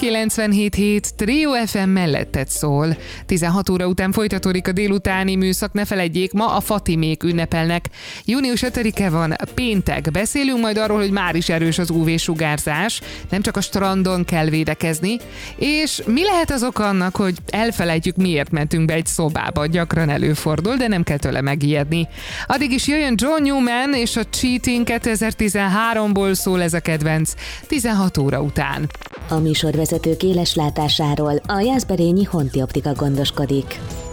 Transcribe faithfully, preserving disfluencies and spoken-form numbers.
kilencvenhét hét Trio ef em melletted szól. tizenhat óra után folytatódik a délutáni műszak, ne feledjék, ma a Fatimék ünnepelnek. június ötödike van, péntek. Beszélünk majd arról, hogy már is erős az ú vé-sugárzás, nem csak a strandon kell védekezni, és mi lehet az oka annak, hogy elfelejtjük, miért mentünk be egy szobába, gyakran előfordul, de nem kell tőle megijedni. Addig is jöjjön John Newman és a Cheating kétezer-tizenháromból szól ez a kedvenc, tizenhat óra után. A műsorvezetők éles látásáról a Jászberényi Honti Optika gondoskodik.